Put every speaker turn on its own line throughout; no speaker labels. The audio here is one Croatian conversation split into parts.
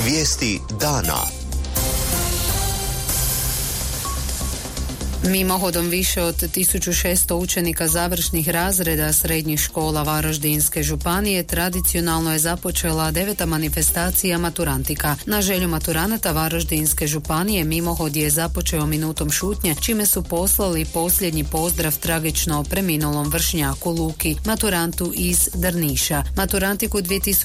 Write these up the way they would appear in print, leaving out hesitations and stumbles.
Vijesti dana.
Mimohodom, više od 1600 učenika završnih razreda srednjih škola Varaždinske županije tradicionalno je započela 9. manifestacija maturantika. Na želju maturanata Varaždinske županije mimohod je započeo minutom šutnje, čime su poslali posljednji pozdrav tragično preminulom vršnjaku Luki, maturantu iz Drniša. Maturantiku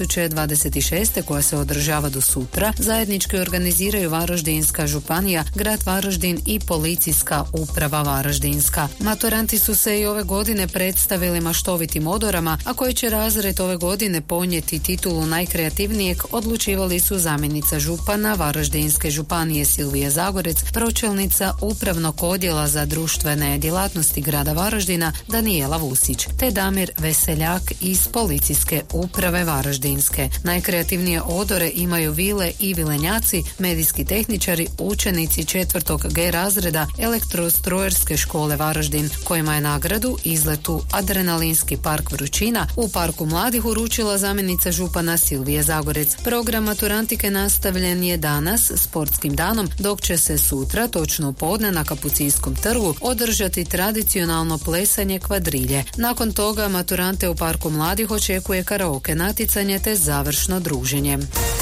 2026. koja se održava do sutra zajednički organiziraju Varaždinska županija, grad Varaždin i policijska uprava Varaždinska. Maturanti su se i ove godine predstavili maštovitim odorama, a koji će razred ove godine ponijeti titulu najkreativnijeg odlučivali su zamjenica župana Varaždinske županije Silvija Zagorec, pročelnica upravnog odjela za društvene djelatnosti grada Varaždina Danijela Vusić, te Damir Veseljak iz policijske uprave Varaždinske. Najkreativnije odore imaju vile i vilenjaci, medijski tehničari, učenici 4. G razreda Elektrostrojerske škole Varaždin, kojima je nagradu izletu Adrenalinski park Vrućina u Parku mladih uručila zamjenica župana Silvije Zagorec. Program maturantike nastavljen je danas sportskim danom, dok će se sutra, točno u podne na Kapucijskom trgu, održati tradicionalno plesanje kvadrilje. Nakon toga maturante u Parku mladih očekuje karaoke natjecanje te završno druženje.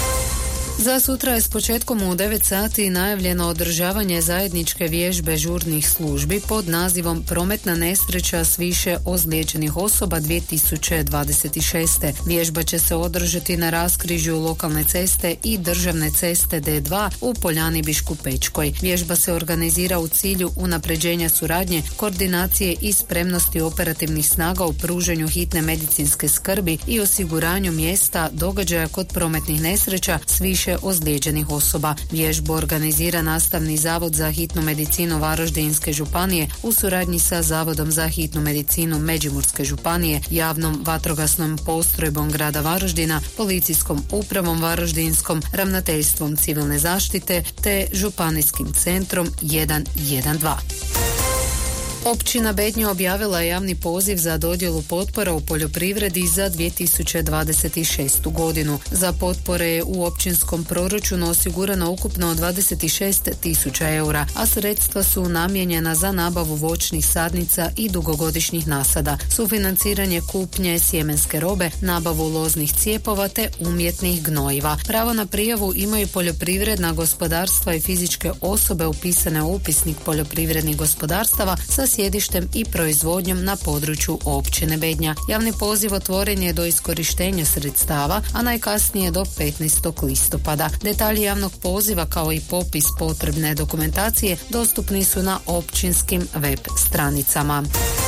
Za sutra je s početkom u 9 sati najavljeno održavanje zajedničke vježbe žurnih službi pod nazivom Prometna nesreća s više ozlijeđenih osoba 2026. Vježba će se održati na raskrižju lokalne ceste i državne ceste D2 u Poljani Biškupečkoj. Vježba se organizira u cilju unapređenja suradnje, koordinacije i spremnosti operativnih snaga u pruženju hitne medicinske skrbi i osiguranju mjesta događaja kod prometnih nesreća s više ozlijeđenih osoba. Vježbu organizira Nastavni zavod za hitnu medicinu Varaždinske županije u suradnji sa Zavodom za hitnu medicinu Međimurske županije, javnom vatrogasnom postrojbom grada Varaždina, policijskom upravom Varaždinskom, ravnateljstvom civilne zaštite te županijskim centrom 112. Općina Bednje objavila je javni poziv za dodjelu potpora u poljoprivredi za 2026. godinu. Za potpore je u općinskom proračunu osigurano ukupno 26.000 eura, a sredstva su namijenjena za nabavu voćnih sadnica i dugogodišnjih nasada, sufinanciranje kupnje sjemenske robe, nabavu loznih cijepova te umjetnih gnojiva. Pravo na prijavu imaju poljoprivredna gospodarstva i fizičke osobe upisane u upisnik poljoprivrednih gospodarstava sa sjedištem i proizvodnjom na području općine Bednja. Javni poziv otvoren je do iskorištenja sredstava, a najkasnije do 15. listopada. Detalji javnog poziva kao i popis potrebne dokumentacije dostupni su na općinskim web stranicama.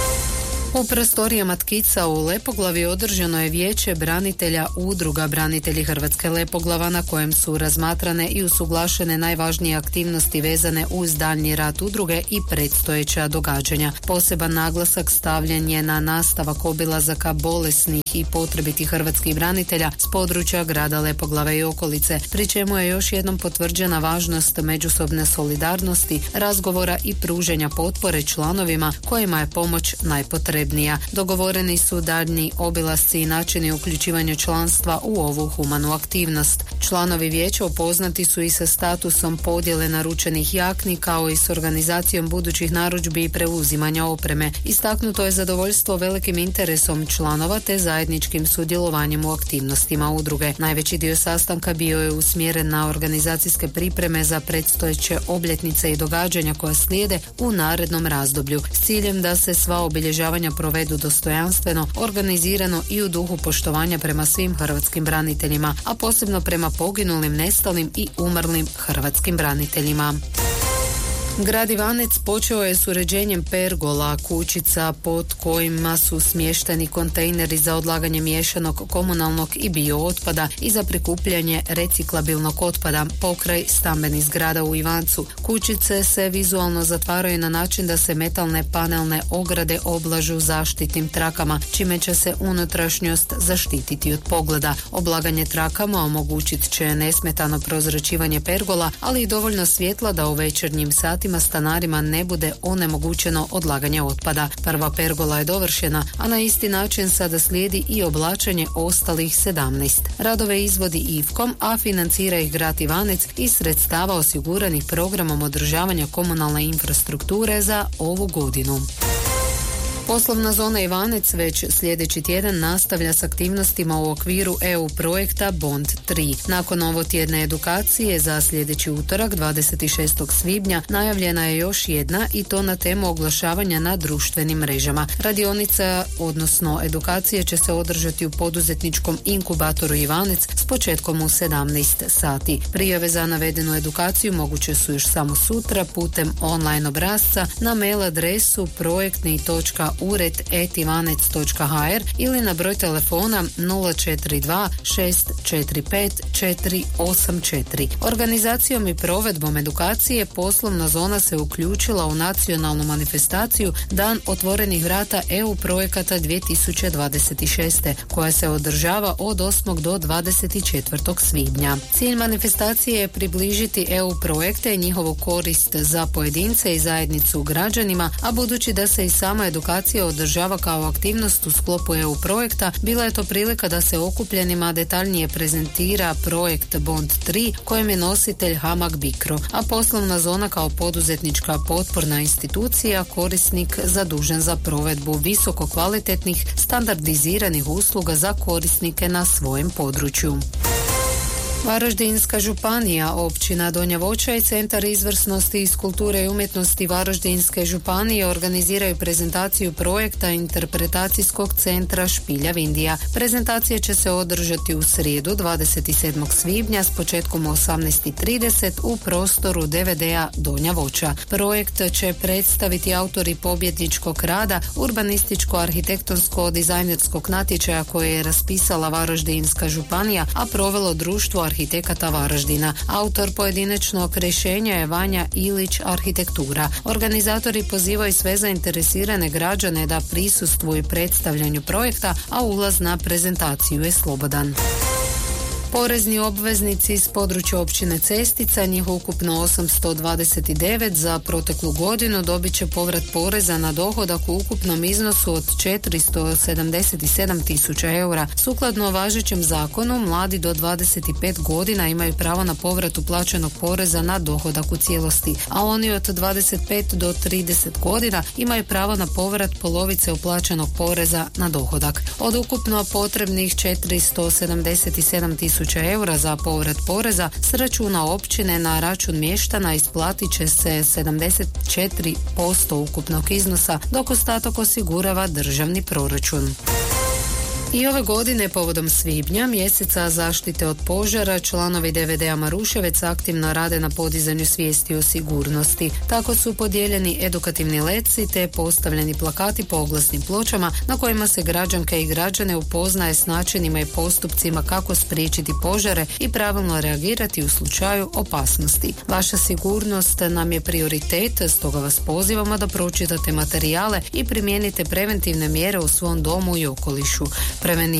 U prostorijama Tkica u Lepoglavi održano je vijeće branitelja udruga Branitelji Hrvatske Lepoglava na kojem su razmatrane i usuglašene najvažnije aktivnosti vezane uz daljnji rad udruge i predstojeća događanja. Poseban naglasak stavljen je na nastavak obilazaka bolesnih i potrebitih hrvatskih branitelja s područja grada Lepoglave i okolice, pri čemu je još jednom potvrđena važnost međusobne solidarnosti, razgovora i pruženja potpore članovima kojima je pomoć najpotrebnija. Dogovoreni su daljnji obilasci i načini uključivanja članstva u ovu humanu aktivnost. Članovi vijeća upoznati su i sa statusom podjele naručenih jakni kao i s organizacijom budućih narudžbi i preuzimanja opreme. Istaknuto je zadovoljstvo velikim interesom članova te zajedničkim sudjelovanjem u aktivnostima udruge. Najveći dio sastanka bio je usmjeren na organizacijske pripreme za predstojeće obljetnice i događanja koja slijede u narednom razdoblju s ciljem da se sva obilježavanja provedu dostojanstveno, organizirano i u duhu poštovanja prema svim hrvatskim braniteljima, a posebno prema poginulim, nestalim i umrlim hrvatskim braniteljima. Grad Ivanec počeo je s uređenjem pergola, kućica pod kojima su smješteni kontejneri za odlaganje miješanog komunalnog i biootpada i za prikupljanje reciklabilnog otpada pokraj stambenih zgrada u Ivancu. Kućice se vizualno zatvaraju na način da se metalne panelne ograde oblažu zaštitnim trakama, čime će se unutrašnjost zaštititi od pogleda. Oblaganje trakama omogućit će nesmetano prozračivanje pergola, ali i dovoljno svjetla da u večernjim satima vratima stanarima ne bude onemogućeno odlaganje otpada. Prva pergola je dovršena, a na isti način sada slijedi i oblačenje ostalih 17. Radove izvodi IFKOM, a financira ih grad Ivanec iz sredstava osiguranih programom održavanja komunalne infrastrukture za ovu godinu. Poslovna zona Ivanec već sljedeći tjedan nastavlja s aktivnostima u okviru EU projekta Bond 3. Nakon ovotjedne edukacije za sljedeći utorak 26. svibnja najavljena je još jedna i to na temu oglašavanja na društvenim mrežama. Radionica, odnosno edukacije, će se održati u poduzetničkom inkubatoru Ivanec s početkom u 17 sati. Prijave za navedenu edukaciju moguće su još samo sutra putem online obrasca na mail adresu projektni.ured@ivanec.hr ili na broj telefona 042 645 484. Organizacijom i provedbom edukacije poslovna zona se uključila u nacionalnu manifestaciju Dan otvorenih vrata EU projekata 2026. koja se održava od 8. do 24. svibnja. Cilj manifestacije je približiti EU projekte i njihovu korist za pojedince i zajednicu građanima, a budući da se i sama edukacija održava kao aktivnost u sklopu EU projekta, bila je to prilika da se okupljenima detaljnije prezentira projekt Bond 3 kojem je nositelj HAMAG Bicro, a poslovna zona kao poduzetnička potporna institucija korisnik zadužen za provedbu visoko kvalitetnih standardiziranih usluga za korisnike na svojem području. Varaždinska županija, općina Donja Voća i Centar izvrsnosti iz kulture i umjetnosti Varaždinske županije organiziraju prezentaciju projekta interpretacijskog centra Špilja Vindija. Prezentacija će se održati u srijedu 27. svibnja s početkom u 18:30 u prostoru DVD-a Donja Voća. Projekt će predstaviti autori pobjedničkog rada urbanističko-arhitektonsko-dizajnerskog natječaja koje je raspisala Varaždinska županija, a provelo društvo arhitekata Varaždina. Autor pojedinačnog rješenja je Vanja Ilić Arhitektura. Organizatori pozivaju sve zainteresirane građane da prisustvuju predstavljanju projekta, a ulaz na prezentaciju je slobodan. Porezni obveznici iz područja općine Cestica, njih ukupno 829 za proteklu godinu, dobit će povrat poreza na dohodak u ukupnom iznosu od 477 tisuća eura. Sukladno važećem zakonu, mladi do 25 godina imaju pravo na povrat uplaćenog poreza na dohodak u cijelosti, a oni od 25 do 30 godina imaju pravo na povrat polovice uplaćenog poreza na dohodak. Od ukupno potrebnih 477 tisuća eura za povrat poreza s računa općine na račun mještana isplatit će se 74% ukupnog iznosa, dok ostatak osigurava državni proračun. I ove godine, povodom svibnja, mjeseca zaštite od požara, članovi DVD-a Maruševec aktivno rade na podizanju svijesti o sigurnosti. Tako su podijeljeni edukativni letci te postavljeni plakati po oglasnim pločama na kojima se građanke i građane upoznaje s načinima i postupcima kako spriječiti požare i pravilno reagirati u slučaju opasnosti. Vaša sigurnost nam je prioritet, stoga vas pozivamo da pročitate materijale i primijenite preventivne mjere u svom domu i okolišu.